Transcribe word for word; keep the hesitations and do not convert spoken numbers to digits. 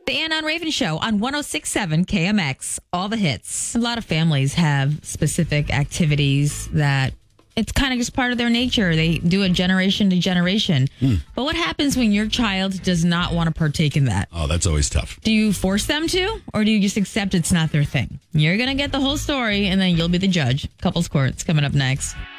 The Ann on Raven Show on one oh six point seven K M X. All the hits. A lot of families have specific activities that it's kind of just part of their nature. They do it generation to generation. Mm. But what happens when your child does not want to partake in that? Oh, that's always tough. Do you force them to, or do you just accept it's not their thing? You're going to get the whole story, and then you'll be the judge. Couples Court's coming up next.